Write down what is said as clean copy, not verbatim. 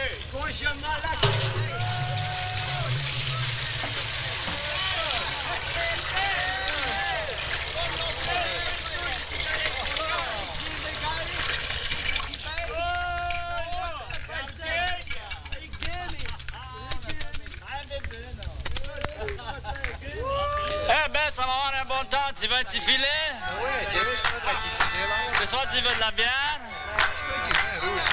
Eh ben, ça va avoir un bon temps. Tu veux un petit filet? Oui, Jerry, je prends un petit filet là. Ce soir, tu veux de la bière? Je peux dire un rouge.